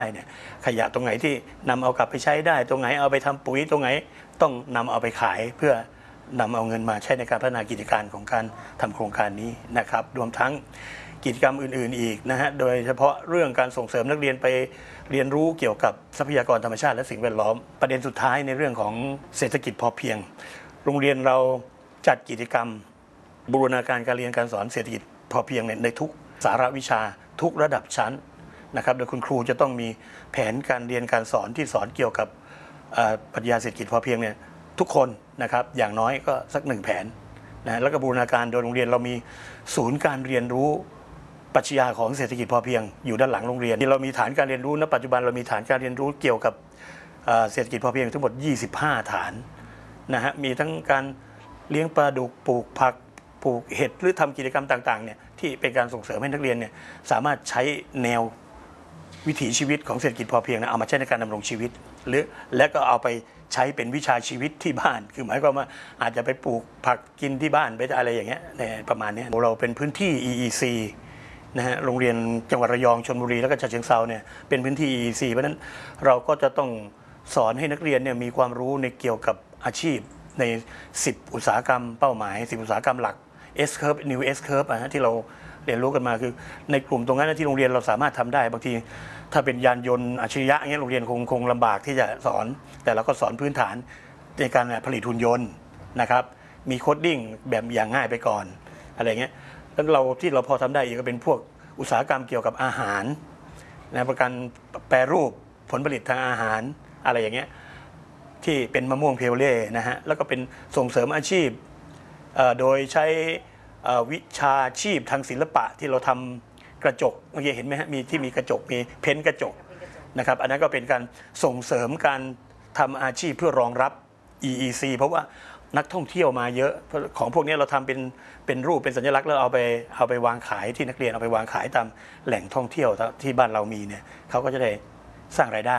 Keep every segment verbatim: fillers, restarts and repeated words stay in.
เนี่ยขยะตรงไหนที่นำเอากลับไปใช้ได้ตรงไหนเอาไปทำปุ๋ยตรงไหนต้องนำเอาไปขายเพื่อนำเอาเงินมาใช้ในการพัฒนากิจการของการทำโครงการนี้นะครับรวมทั้งกิจกรรมอื่นๆอีกนะฮะโดยเฉพาะเรื่องการส่งเสริมนักเรียนไปเรียนรู้เกี่ยวกับทรัพยากรธรรมชาติและสิ่งแวดล้อมประเด็นสุดท้ายในเรื่องของเศรษฐกิจพอเพียงโรงเรียนเราจัดกิจกรรมบูรณาการการเรียนการสอนเศรษฐกิจพอเพียงในทุกสาระวิชาทุกระดับชั้นนะครับโดยคุณครูจะต้องมีแผนการเรียนการสอนที่สอนเกี่ยวกับปรัชญาเศรษฐกิจพอเพียงเนี่ยทุกคนนะครับอย่างน้อยก็สักหนึ่งแผนนะแล้วก็บูรณาการโดยโรงเรียนเรามีศูนย์การเรียนรู้ปรัชญาของเศรษฐกิจพอเพียงอยู่ด้านหลังโรงเรียนเรามีฐานการเรียนรู้ณปัจจุบันเรามีฐานการเรียนรู้เกี่ยวกับเศรษฐกิจพอเพียงทั้งหมดยี่สิบห้าฐานนะฮะมีทั้งการเลี้ยงปลาดุกปลูกผักปลูกเห็ดหรือทำกิจกรรมต่างๆเนี่ยที่เป็นการส่งเสริมให้นักเรียนเนี่ยสามารถใช้แนววิถีชีวิตของเศรษฐกิจพอเพียงนะเอามาใช้ในการดำรงชีวิตหรือและก็เอาไปใช้เป็นวิชาชีวิตที่บ้านคือหมายความว่าอาจจะไปปลูกผักกินที่บ้านไปอะไรอย่างเงี้ยประมาณนี้เราเป็นพื้นที่ อี อี ซี นะฮะโรงเรียนจังหวัดระยองชลบุรีแล้วก็ฉะเชิงเทราเนี่ยเป็นพื้นที่ อี อี ซี เพราะฉะนั้นเราก็จะต้องสอนให้นักเรียนเนี่ยมีความรู้ในเกี่ยวกับอาชีพในสิบอุตสาหกรรมเป้าหมายสิบอุตสาหกรรมหลัก S curve new S curve นะฮะที่เราเรียนรู้กันมาคือในกลุ่มตรงนั้นที่โรงเรียนเราสามารถทำได้บางทีถ้าเป็นยานยนต์อัจฉริยะอย่างเงี้ยโรงเรียนคงคงลำบากที่จะสอนแต่เราก็สอนพื้นฐานในการผลิตหุ่นยนต์นะครับมีโคดดิ้งแบบอย่างง่ายไปก่อนอะไรเงี้ยแล้วเราที่เราพอทำได้อีกก็เป็นพวกอุตสาหกรรมเกี่ยวกับอาหารนะประกันแปรรูปผลผลิตทางอาหารอะไรอย่างเงี้ยที่เป็นมะม่วงเพลเล่นะฮะแล้วก็เป็นส่งเสริมอาชีพโดยใช้วิชาชีพทางศิลปะที่เราทำกระจกเมื่อกี้เห็นไหมฮะมีที่มีกระจกมีเพ้นกระจกนะครับอันนั้นก็เป็นการส่งเสริมการทำอาชีพเพื่อรองรับ อี อี ซี เพราะว่านักท่องเที่ยวมาเยอะของพวกนี้เราทำเป็นเป็นรูปเป็นสัญลักษณ์แล้วเอาไปเอาไปวางขายที่นักเรียนเอาไปวางขายตามแหล่งท่องเที่ยวที่บ้านเรามีเนี่ยเขาก็จะได้สร้างรายได้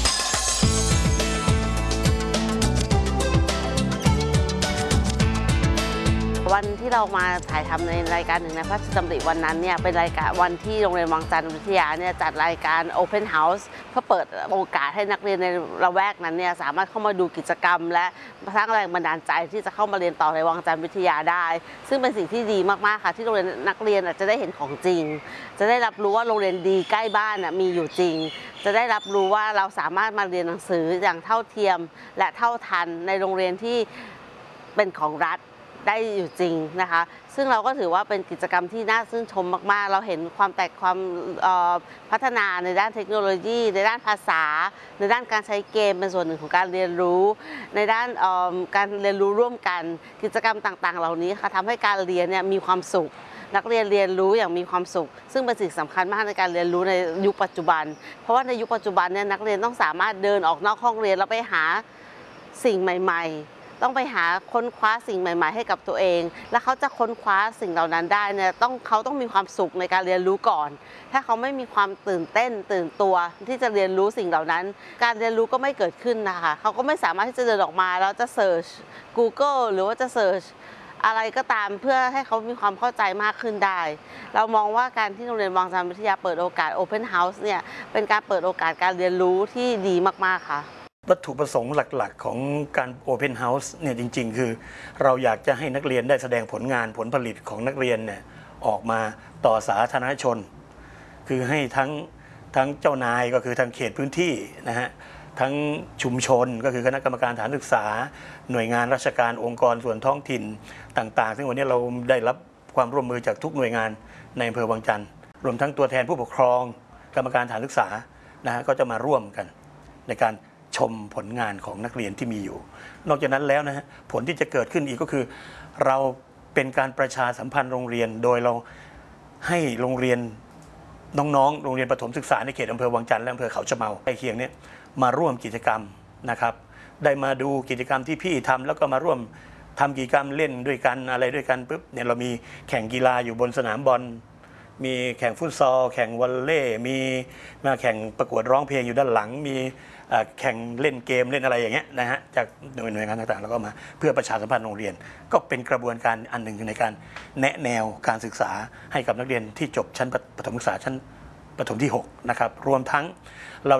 วันที่เรามาถ่ายทำในรายการหนึ่งในพระราชดำริวันนั้นเนี่ยเป็นรายการวันที่โรงเรียนวังจันทร์วิทยาเนี่ยจัดรายการ Open House เพื่อเปิดโอกาสให้นักเรียนในละแวกนั้นเนี่ยสามารถเข้ามาดูกิจกรรมและสร้างแรงบันดาลใจที่จะเข้ามาเรียนต่อในวังจันทร์วิทยาได้ซึ่งเป็นสิ่งที่ดีมากๆค่ะที่โรงเรียนนักเรียนจะได้เห็นของจริงจะได้รับรู้ว่าโรงเรียนดีใกล้บ้านมีอยู่จริงจะได้รับรู้ว่าเราสามารถมาเรียนหนังสืออย่างเท่าเทียมและเท่าทันในโรงเรียนที่เป็นของรัฐได้อยู่จริงนะคะซึ่งเราก็ถือว่าเป็นกิจกรรมที่น่าชื่นชมมากๆเราเห็นความแตกความพัฒนาในด้านเทคโนโลยีในด้านภาษาในด้านการใช้เกมเป็นส่วนหนึ่งของการเรียนรู้ในด้านการเรียนรู้ร่วมกันกิจกรรมต่างๆเหล่านี้ค่ะทำให้การเรียนเนี่ยมีความสุขนักเรียนเรียนรู้อย่างมีความสุขซึ่งเป็นสิ่งสำคัญมากในการเรียนรู้ในยุคปัจจุบันเพราะว่าในยุคปัจจุบันเนี่ยนักเรียนต้องสามารถเดินออกนอกห้องเรียนแล้วไปหาสิ่งใหม่ๆต้องไปหาค้นคว้าสิ่งใหม่ๆให้กับตัวเองและเขาจะค้นคว้าสิ่งเหล่านั้นได้เนี่ยต้องเขาต้องมีความสุขในการเรียนรู้ก่อนถ้าเขาไม่มีความตื่นเต้นตื่นตัวที่จะเรียนรู้สิ่งเหล่านั้นการเรียนรู้ก็ไม่เกิดขึ้นนะคะเขาก็ไม่สามารถที่จะเดินออกมาแล้วจะเสิร์ช Google หรือว่าจะเสิร์ชอะไรก็ตามเพื่อให้เขามีความเข้าใจมากขึ้นได้เรามองว่าการที่โรงเรียนวังจันทร์วิทยาเปิดโอกาส Open House เนี่ยเป็นการเปิดโอกาสการเรียนรู้ที่ดีมากๆค่ะวัตถุประสงค์หลักๆของการ Open House เนี่ยจริงๆคือเราอยากจะให้นักเรียนได้แสดงผลงานผลผลิตของนักเรียนเนี่ยออกมาต่อสาธารณชนคือให้ทั้งทั้งเจ้านายก็คือทางเขตพื้นที่นะฮะทั้งชุมชนก็คือคณะกรรมการสถานศึกษาหน่วยงานราชการองค์กรส่วนท้องถิ่นต่างๆซึ่งวันนี้เราได้รับความร่วมมือจากทุกหน่วยงานในอำเภอวังจันทร์รวมทั้งตัวแทนผู้ปกครองกรรมการสถานศึกษานะฮะก็จะมาร่วมกันในการชมผลงานของนักเรียนที่มีอยู่นอกจากนั้นแล้วนะฮะผลที่จะเกิดขึ้นอีกก็คือเราเป็นการประชาสัมพันธ์โรงเรียนโดยเราให้โรงเรียนน้องๆโรงเรียนประถมศึกษาในเขตอำเภอวังจันทร์และอำเภอเขาชะเมาใกล้เคียงเนี่ยมาร่วมกิจกรรมนะครับได้มาดูกิจกรรมที่พี่ทำแล้วก็มาร่วมทำกิจกรรมเล่นด้วยกันอะไรด้วยกันปุ๊บเนี่ยเรามีแข่งกีฬาอยู่บนสนามบอลมีแข่งฟุตซอลแข่งวอลเลย์มีมาแข่งประกวดร้องเพลงอยู่ด้านหลังมีแข่งเล่นเกมเล่นอะไรอย่างเงี้ยนะฮะจากหน่วยงานต่างๆแล้วก็มาเพื่อประชาสัมพันธ์โรงเรียนก็เป็นกระบวนการอันหนึ่งในการแนะแนวการศึกษาให้กับนักเรียนที่จบชั้นประถมศึกษาชั้นประถมที่หกนะครับรวมทั้งเรา